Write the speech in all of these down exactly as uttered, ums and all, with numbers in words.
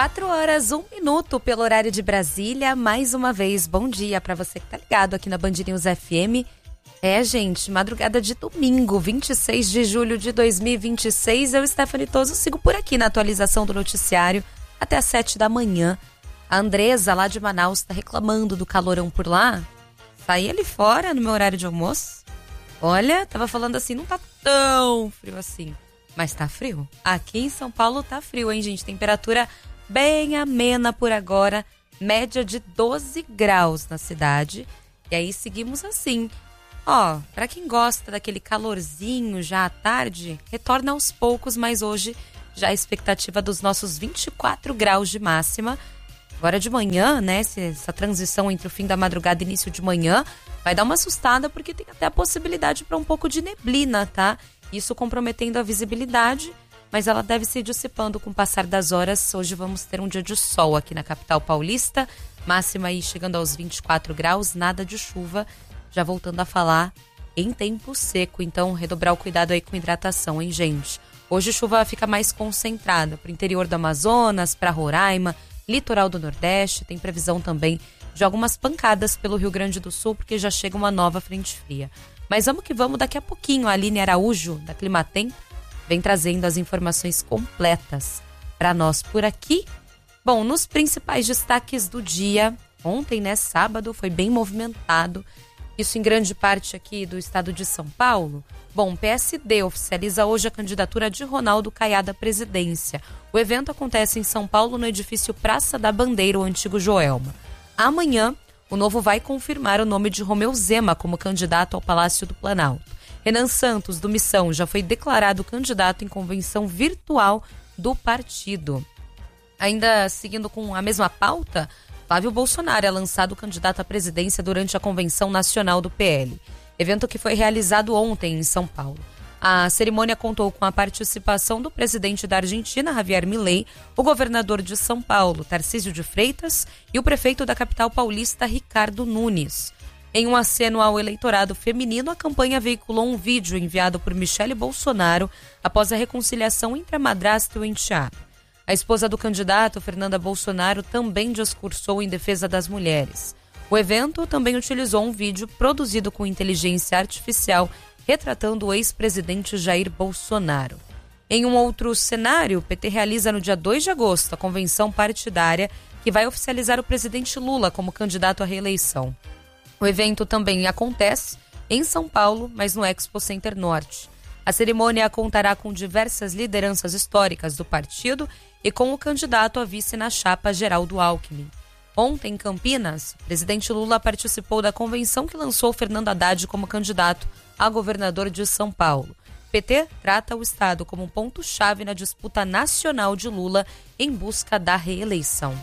Quatro horas, um minuto pelo horário de Brasília. Mais uma vez, bom dia para você que tá ligado aqui na Band News F M. É, gente, madrugada de domingo, vinte e seis de julho de dois mil e vinte e seis. Eu, Stephanie Toso, sigo por aqui na atualização do noticiário até às sete da manhã. A Andresa, lá de Manaus, tá reclamando do calorão por lá. Saí ali fora no meu horário de almoço. Olha, tava falando assim, não tá tão frio assim. Mas tá frio. Aqui em São Paulo tá frio, hein, gente? Temperatura bem amena por agora, média de doze graus na cidade. E aí seguimos assim. Ó, pra quem gosta daquele calorzinho já à tarde, retorna aos poucos, mas hoje já a expectativa dos nossos vinte e quatro graus de máxima. Agora de manhã, né, essa transição entre o fim da madrugada e início de manhã, vai dar uma assustada porque tem até a possibilidade para um pouco de neblina, tá? Isso comprometendo a visibilidade, mas ela deve se dissipando com o passar das horas. Hoje vamos ter um dia de sol aqui na capital paulista, máxima aí chegando aos vinte e quatro graus, nada de chuva, já voltando a falar em tempo seco, então redobrar o cuidado aí com hidratação, hein, gente? Hoje a chuva fica mais concentrada para o interior do Amazonas, para Roraima, litoral do Nordeste, tem previsão também de algumas pancadas pelo Rio Grande do Sul, porque já chega uma nova frente fria. Mas vamos que vamos, daqui a pouquinho a Aline Araújo, da Climatempo, vem trazendo as informações completas para nós por aqui. Bom, nos principais destaques do dia, ontem, né, sábado, foi bem movimentado, isso em grande parte aqui do estado de São Paulo. Bom, o P S D oficializa hoje a candidatura de Ronaldo Caiado à presidência. O evento acontece em São Paulo, no edifício Praça da Bandeira, o antigo Joelma. Amanhã, o Novo vai confirmar o nome de Romeu Zema como candidato ao Palácio do Planalto. Renan Santos, do Missão, já foi declarado candidato em convenção virtual do partido. Ainda seguindo com a mesma pauta, Flávio Bolsonaro é lançado candidato à presidência durante a Convenção Nacional do P L. Evento que foi realizado ontem em São Paulo. A cerimônia contou com a participação do presidente da Argentina, Javier Milei, o governador de São Paulo, Tarcísio de Freitas, e o prefeito da capital paulista, Ricardo Nunes. Em um aceno ao eleitorado feminino, a campanha veiculou um vídeo enviado por Michele Bolsonaro após a reconciliação entre a madrasta e o enteado. A esposa do candidato, Fernanda Bolsonaro, também discursou em defesa das mulheres. O evento também utilizou um vídeo produzido com inteligência artificial retratando o ex-presidente Jair Bolsonaro. Em um outro cenário, o P T realiza no dia dois de agosto a convenção partidária que vai oficializar o presidente Lula como candidato à reeleição. O evento também acontece em São Paulo, mas no Expo Center Norte. A cerimônia contará com diversas lideranças históricas do partido e com o candidato a vice na chapa Geraldo Alckmin. Ontem, em Campinas, o presidente Lula participou da convenção que lançou Fernando Haddad como candidato a governador de São Paulo. O P T trata o estado como um ponto-chave na disputa nacional de Lula em busca da reeleição.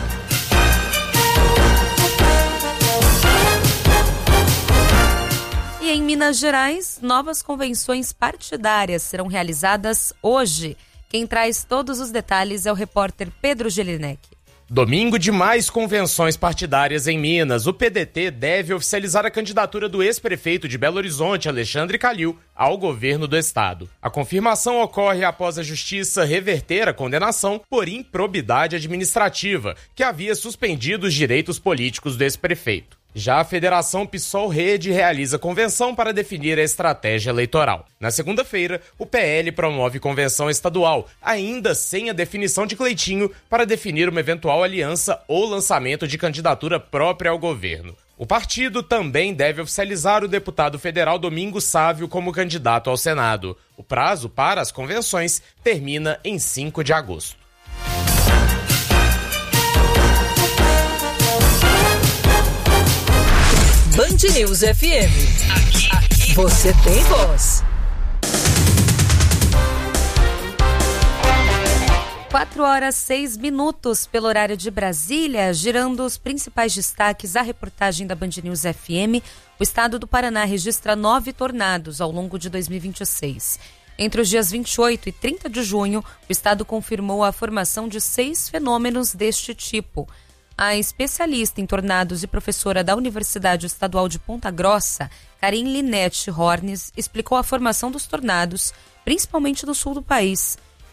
E em Minas Gerais, novas convenções partidárias serão realizadas hoje. Quem traz todos os detalhes é o repórter Pedro Gelinek. Domingo de mais convenções partidárias em Minas. O P D T deve oficializar a candidatura do ex-prefeito de Belo Horizonte, Alexandre Calil, ao governo do estado. A confirmação ocorre após a justiça reverter a condenação por improbidade administrativa, que havia suspendido os direitos políticos do ex-prefeito. Já a Federação PSOL-Rede realiza convenção para definir a estratégia eleitoral. Na segunda-feira, o P L promove convenção estadual, ainda sem a definição de Cleitinho, para definir uma eventual aliança ou lançamento de candidatura própria ao governo. O partido também deve oficializar o deputado federal Domingos Sávio como candidato ao Senado. O prazo para as convenções termina em cinco de agosto. Band News F M. Aqui, aqui, você tem voz. Quatro horas, seis minutos pelo horário de Brasília, girando os principais destaques da reportagem da Band News F M. O estado do Paraná registra nove tornados ao longo de dois mil e vinte e seis. Entre os dias vinte e oito e trinta de junho, o estado confirmou a formação de seis fenômenos deste tipo. A especialista em tornados e professora da Universidade Estadual de Ponta Grossa, Karin Linete Hornes, explicou a formação dos tornados, principalmente no sul do país.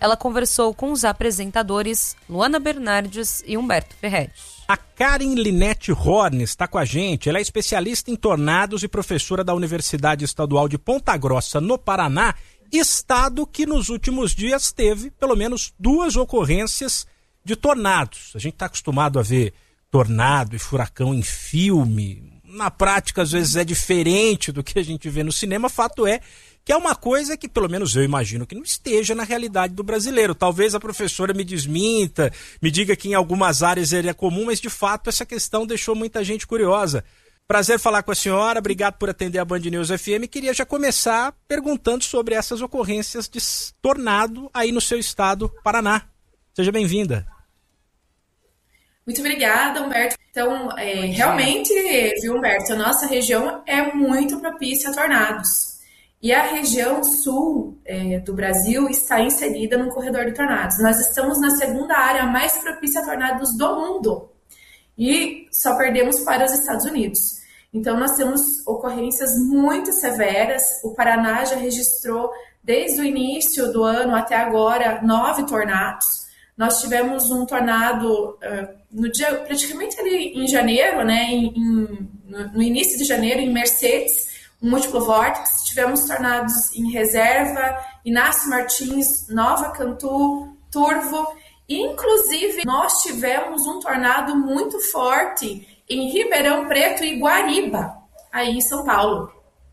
ela conversou com os apresentadores Luana Bernardes e Humberto Ferretti. A Karen Linete Horn está com a gente. Ela é especialista em tornados e professora da Universidade Estadual de Ponta Grossa, no Paraná, estado que nos últimos dias teve pelo menos duas ocorrências de tornados. A gente está acostumado a ver tornado e furacão em filme. Na prática, às vezes, é diferente do que a gente vê no cinema. Fato é que é uma coisa que, pelo menos eu imagino, que não esteja na realidade do brasileiro. Talvez a professora me desminta, me diga que em algumas áreas ele é comum, mas, de fato, essa questão deixou muita gente curiosa. Prazer falar com a senhora, obrigado por atender a Band News F M. Queria já começar perguntando sobre essas ocorrências de tornado aí no seu estado, Paraná. Seja bem-vinda. Muito obrigada, Humberto. Então, é, realmente, viu, Humberto, a nossa região é muito propícia a tornados. E a região sul é, do Brasil está inserida no corredor de tornados. Nós estamos na segunda área mais propícia a tornados do mundo. E só perdemos para os Estados Unidos. Então, nós temos ocorrências muito severas. O Paraná já registrou, desde o início do ano até agora, nove tornados. Nós tivemos um tornado uh, no dia, praticamente ali em janeiro, né, em, em, no, no início de janeiro, em Mercedes, um múltiplo vórtice. Tivemos tornados em Reserva, Inácio Martins, Nova Cantu, Turvo. Inclusive, nós tivemos um tornado muito forte em Ribeirão Preto e Guariba, aí em São Paulo.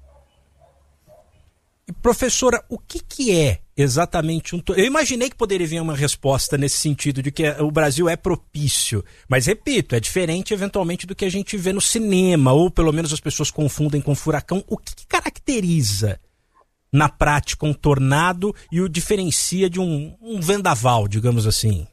Professora, o que, que é exatamente um tornado? Eu imaginei que poderia vir uma resposta nesse sentido, de que o Brasil é propício. Mas, repito, é diferente eventualmente do que a gente vê no cinema, ou pelo menos as pessoas confundem com furacão. O que, que caracteriza, na prática, um tornado e o diferencia de um, um vendaval, digamos assim?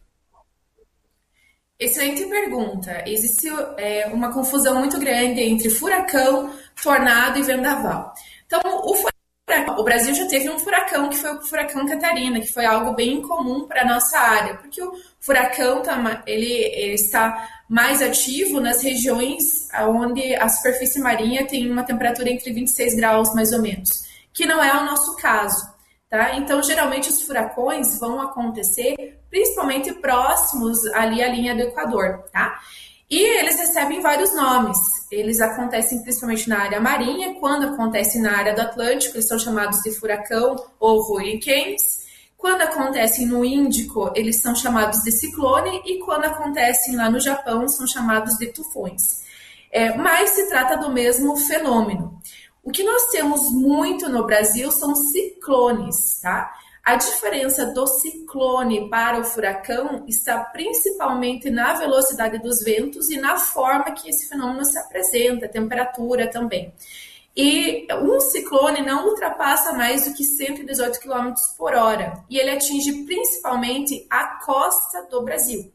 Excelente pergunta. Existe é, uma confusão muito grande entre furacão, tornado e vendaval. Então, o furacão, o Brasil já teve um furacão, que foi o furacão Catarina, que foi algo bem incomum para a nossa área, porque o furacão tá, ele, ele está mais ativo nas regiões onde a superfície marinha tem uma temperatura entre vinte e seis graus, mais ou menos, que não é o nosso caso. Tá? Então, geralmente, os furacões vão acontecer principalmente próximos ali à linha do Equador. Tá? E eles recebem vários nomes. Eles acontecem principalmente na área marinha. Quando acontecem na área do Atlântico, eles são chamados de furacão ou hurricanes. Quando acontecem no Índico, eles são chamados de ciclone. E quando acontecem lá no Japão, são chamados de tufões. É, mas se trata do mesmo fenômeno. O que nós temos muito no Brasil são ciclones, tá? A diferença do ciclone para o furacão está principalmente na velocidade dos ventos e na forma que esse fenômeno se apresenta, a temperatura também. E um ciclone não ultrapassa mais do que cento e dezoito quilômetros por hora e ele atinge principalmente a costa do Brasil.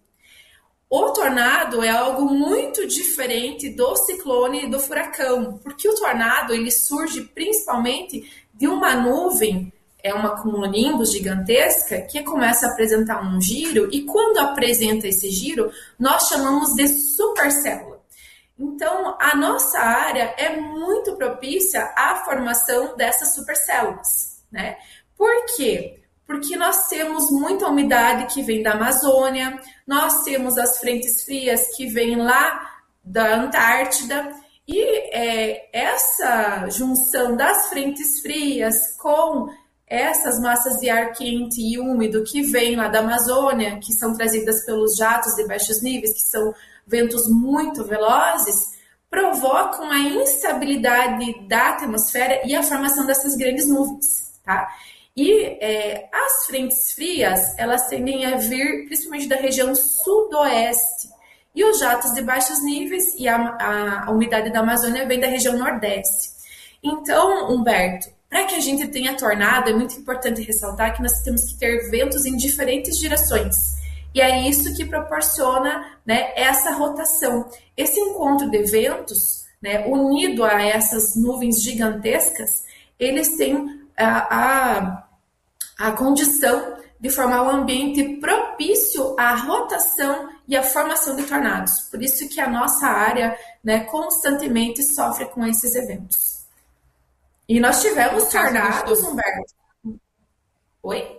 O tornado é algo muito diferente do ciclone e do furacão, porque o tornado ele surge principalmente de uma nuvem, é uma cumulonimbus gigantesca, que começa a apresentar um giro, e quando apresenta esse giro, nós chamamos de supercélula. Então, a nossa área é muito propícia à formação dessas supercélulas, né? Por quê? Porque nós temos muita umidade que vem da Amazônia, nós temos as frentes frias que vêm lá da Antártida, e é, essa junção das frentes frias com essas massas de ar quente e úmido que vêm lá da Amazônia, que são trazidas pelos jatos de baixos níveis, que são ventos muito velozes, provocam a instabilidade da atmosfera e a formação dessas grandes nuvens, tá? E é, as frentes frias, elas tendem a vir principalmente da região sudoeste. E os jatos de baixos níveis e a, a, a umidade da Amazônia vem da região nordeste. Então, Humberto, para que a gente tenha tornado, é muito importante ressaltar que nós temos que ter ventos em diferentes direções. E é isso que proporciona, né, essa rotação. Esse encontro de ventos, né, unido a essas nuvens gigantescas, eles têm a, a, a condição de formar um ambiente propício à rotação e à formação de tornados. Por isso que a nossa área, né, constantemente sofre com esses eventos. E nós tivemos tornados, Humberto. Oi?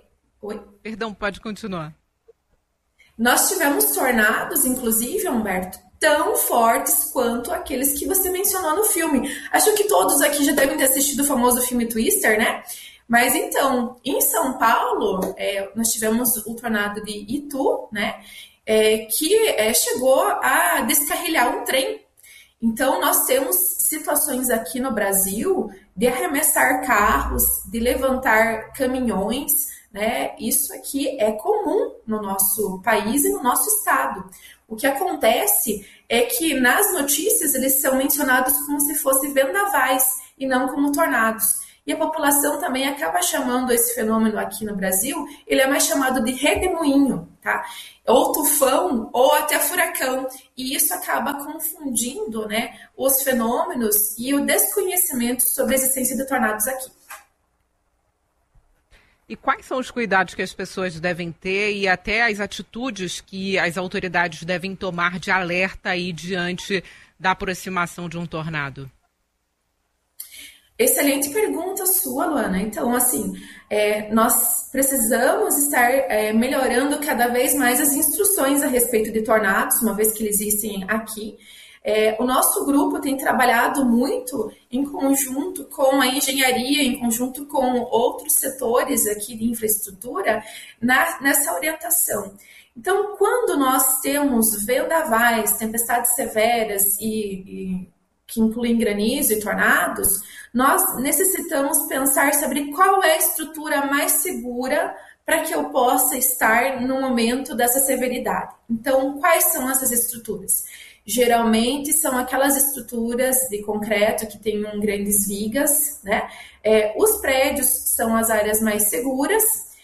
Oi? Perdão, pode continuar. Nós tivemos tornados, inclusive, Humberto, tão fortes quanto aqueles que você mencionou no filme. Acho que todos aqui já devem ter assistido o famoso filme Twister, né? Mas então, em São Paulo, é, nós tivemos o tornado de Itu, né? É, que é, chegou a descarrilhar um trem. Então, nós temos situações aqui no Brasil de arremessar carros, de levantar caminhões, né? Isso aqui é comum no nosso país e no nosso estado. O que acontece é que nas notícias eles são mencionados como se fossem vendavais e não como tornados. E a população também acaba chamando esse fenômeno aqui no Brasil, ele é mais chamado de redemoinho, tá? Ou tufão, ou até furacão. E isso acaba confundindo, né, os fenômenos e o desconhecimento sobre a existência de tornados aqui. E quais são os cuidados que as pessoas devem ter e até as atitudes que as autoridades devem tomar de alerta aí diante da aproximação de um tornado? Excelente pergunta sua, Luana. Então, assim, é, nós precisamos estar é, melhorando cada vez mais as instruções a respeito de tornados, uma vez que eles existem aqui. É, o nosso grupo tem trabalhado muito em conjunto com a engenharia, em conjunto com outros setores aqui de infraestrutura, na, nessa orientação. Então, quando nós temos vendavais, tempestades severas e, e que incluem granizo e tornados, nós necessitamos pensar sobre qual é a estrutura mais segura para que eu possa estar no momento dessa severidade. Então, quais são essas estruturas? Geralmente são aquelas estruturas de concreto que tenham grandes vigas, né? É, os prédios são as áreas mais seguras,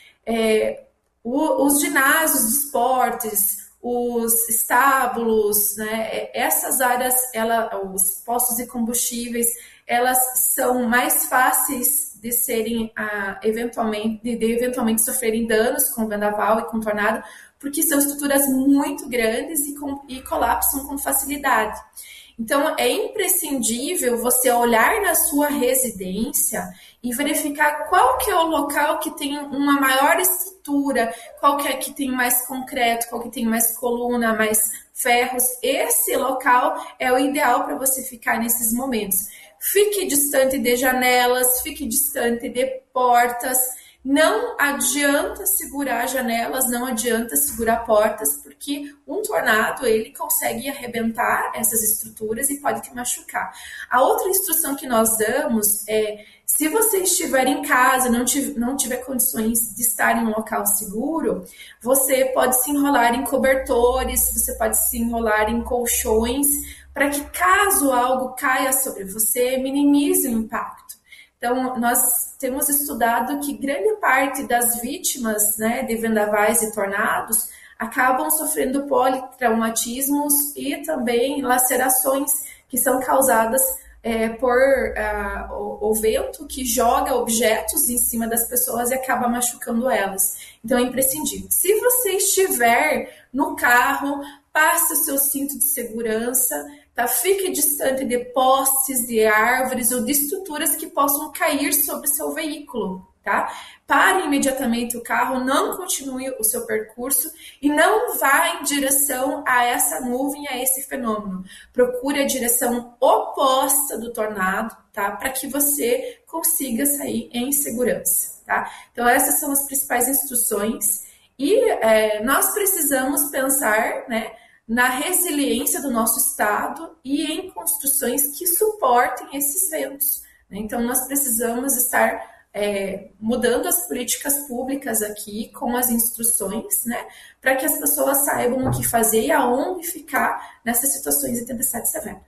é, o, os ginásios de esportes, os estábulos, né? Essas áreas, ela, os postos de combustíveis, elas são mais fáceis de serem ah, eventualmente, de, de eventualmente sofrerem danos com vendaval e com tornado, porque são estruturas muito grandes e, com, e colapsam com facilidade. Então, é imprescindível você olhar na sua residência e verificar qual que é o local que tem uma maior estrutura, qual que é que tem mais concreto, qual que tem mais coluna, mais ferros. Esse local é o ideal para você ficar nesses momentos. Fique distante de janelas, fique distante de portas. Não adianta segurar janelas, não adianta segurar portas, porque um tornado, ele consegue arrebentar essas estruturas e pode te machucar. A outra instrução que nós damos é, se você estiver em casa, não tiver, não tiver condições de estar em um local seguro, você pode se enrolar em cobertores, você pode se enrolar em colchões, para que caso algo caia sobre você, minimize o impacto. Então, nós temos estudado que grande parte das vítimas, né, de vendavais e tornados acabam sofrendo politraumatismos e também lacerações que são causadas é, por uh, o, o vento que joga objetos em cima das pessoas e acaba machucando elas. Então, é imprescindível. Se você estiver no carro, passe o seu cinto de segurança, tá? Fique distante de postes, de árvores ou de estruturas que possam cair sobre o seu veículo, tá? Pare imediatamente o carro, não continue o seu percurso e não vá em direção a essa nuvem, a esse fenômeno. Procure a direção oposta do tornado, tá? Para que você consiga sair em segurança, tá? Então, essas são as principais instruções. E é, nós precisamos pensar, né, na resiliência do nosso estado e em construções que suportem esses ventos, né? Então, nós precisamos estar é, mudando as políticas públicas aqui com as instruções, né, para que as pessoas saibam o que fazer e aonde ficar nessas situações de tempestade severa.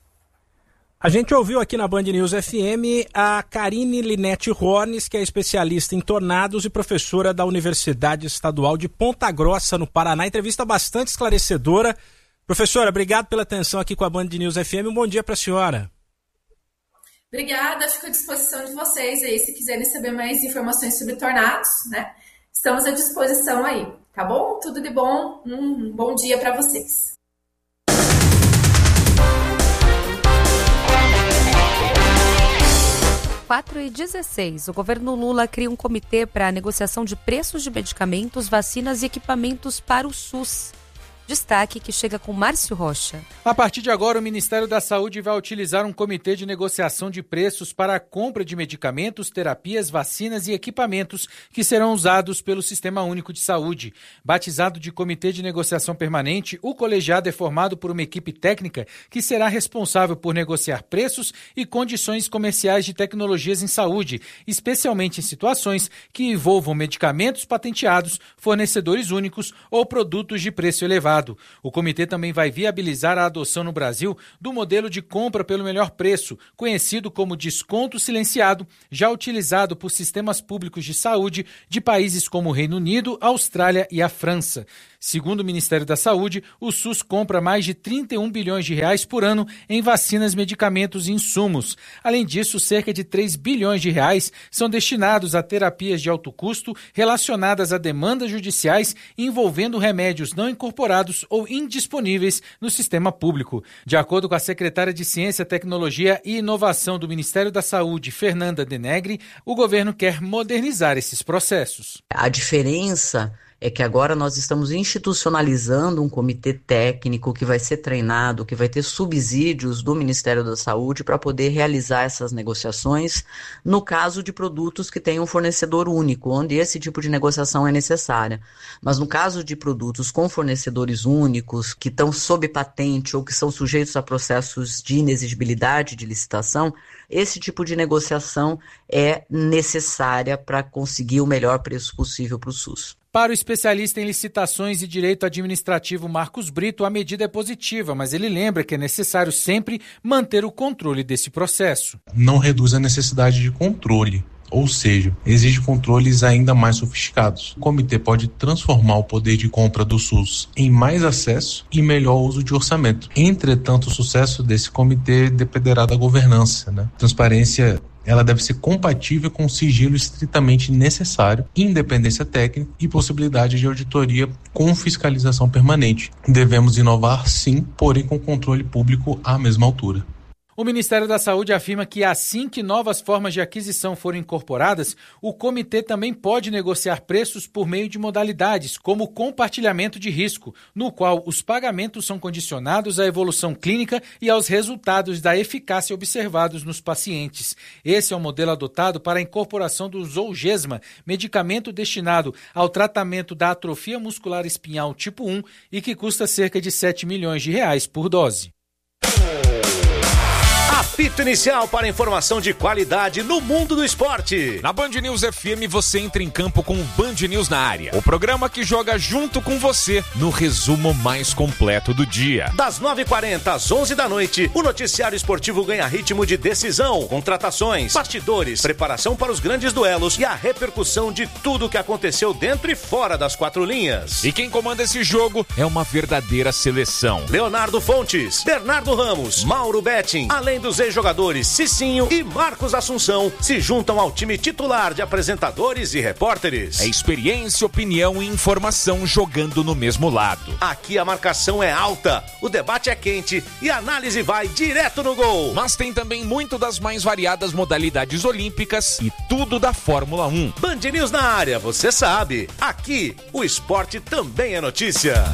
A gente ouviu aqui na Band News F M a Karine Linete Hornes, que é especialista em tornados e professora da Universidade Estadual de Ponta Grossa, no Paraná. Entrevista bastante esclarecedora. Professora, obrigado pela atenção aqui com a Band News F M. Um bom dia para a senhora. Obrigada, fico à disposição de vocês aí, se quiserem saber mais informações sobre tornados, né? Estamos à disposição aí, tá bom? Tudo de bom, um bom dia para vocês. quatro e dezesseis. O governo Lula cria um comitê para a negociação de preços de medicamentos, vacinas e equipamentos para o SUS. Destaque que chega com Márcio Rocha. A partir de agora, o Ministério da Saúde vai utilizar um comitê de negociação de preços para a compra de medicamentos, terapias, vacinas e equipamentos que serão usados pelo Sistema Único de Saúde. Batizado de Comitê de Negociação Permanente, o colegiado é formado por uma equipe técnica que será responsável por negociar preços e condições comerciais de tecnologias em saúde, especialmente em situações que envolvam medicamentos patenteados, fornecedores únicos ou produtos de preço elevado. O comitê também vai viabilizar a adoção no Brasil do modelo de compra pelo melhor preço, conhecido como desconto silenciado, já utilizado por sistemas públicos de saúde de países como o Reino Unido, Austrália e a França. Segundo o Ministério da Saúde, o SUS compra mais de trinta e um bilhões de reais por ano em vacinas, medicamentos e insumos. Além disso, cerca de três bilhões de reais são destinados a terapias de alto custo relacionadas a demandas judiciais envolvendo remédios não incorporados ou indisponíveis no sistema público. De acordo com a secretária de Ciência, Tecnologia e Inovação do Ministério da Saúde, Fernanda Denegri, o governo quer modernizar esses processos. A diferença é que agora nós estamos institucionalizando um comitê técnico que vai ser treinado, que vai ter subsídios do Ministério da Saúde para poder realizar essas negociações no caso de produtos que têm um fornecedor único, onde esse tipo de negociação é necessária. Mas no caso de produtos com fornecedores únicos, que estão sob patente ou que são sujeitos a processos de inexigibilidade de licitação, esse tipo de negociação é necessária para conseguir o melhor preço possível para o SUS. Para o especialista em licitações e direito administrativo Marcos Brito, a medida é positiva, mas ele lembra que é necessário sempre manter o controle desse processo. Não reduz a necessidade de controle, ou seja, exige controles ainda mais sofisticados. O comitê pode transformar o poder de compra do SUS em mais acesso e melhor uso de orçamento. Entretanto, o sucesso desse comitê dependerá da governança, né? Transparência, ela deve ser compatível com o sigilo estritamente necessário, independência técnica e possibilidade de auditoria com fiscalização permanente. Devemos inovar sim, porém com controle público à mesma altura. O Ministério da Saúde afirma que assim que novas formas de aquisição forem incorporadas, o comitê também pode negociar preços por meio de modalidades, como compartilhamento de risco, no qual os pagamentos são condicionados à evolução clínica e aos resultados da eficácia observados nos pacientes. Esse é o modelo adotado para a incorporação do Zolgensma, medicamento destinado ao tratamento da atrofia muscular espinhal tipo um e que custa cerca de sete milhões de reais por dose. Apito inicial para informação de qualidade no mundo do esporte. Na Band News F M você entra em campo com o Band News na área. O programa que joga junto com você no resumo mais completo do dia. Das nove e quarenta às onze da noite, o noticiário esportivo ganha ritmo de decisão, contratações, bastidores, preparação para os grandes duelos e a repercussão de tudo o que aconteceu dentro e fora das quatro linhas. E quem comanda esse jogo é uma verdadeira seleção. Leonardo Fontes, Bernardo Ramos, Mauro Betting, além dos ex-jogadores Cicinho e Marcos Assunção se juntam ao time titular de apresentadores e repórteres. É experiência, opinião e informação jogando no mesmo lado. Aqui a marcação é alta, o debate é quente e a análise vai direto no gol. Mas tem também muito das mais variadas modalidades olímpicas e tudo da Fórmula um. Band News na área, você sabe. Aqui, o esporte também é notícia.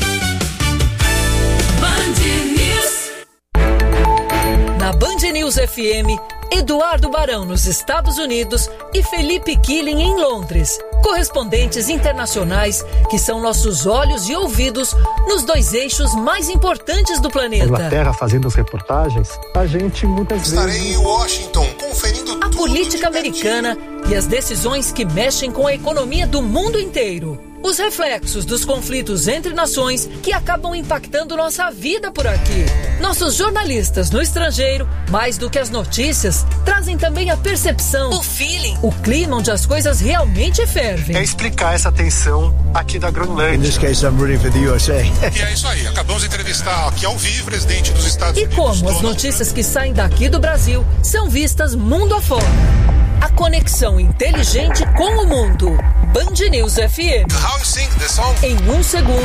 Band News. Na Band News F M, Eduardo Barão nos Estados Unidos e Felipe Killing em Londres. Correspondentes internacionais que são nossos olhos e ouvidos nos dois eixos mais importantes do planeta. Inglaterra fazendo as reportagens, a gente muitas Estarei vezes... Estarei em Washington conferindo a tudo política americana e as decisões que mexem com a economia do mundo inteiro. Os reflexos dos conflitos entre nações que acabam impactando nossa vida por aqui. Nossos jornalistas no estrangeiro, mais do que as notícias, trazem também a percepção, o feeling, o clima onde as coisas realmente fervem. É explicar essa tensão aqui da Groenlândia. In this case, I'm rooting for the U S A. E é isso aí, acabamos de entrevistar aqui ao vivo o presidente dos Estados e Unidos. E como as notícias que saem daqui do Brasil são vistas mundo afora. A conexão inteligente com o mundo. Band News F M. How you sing the song? Em um segundo,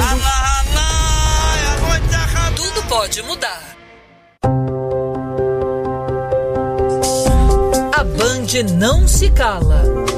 tudo pode mudar. A A Band não se cala.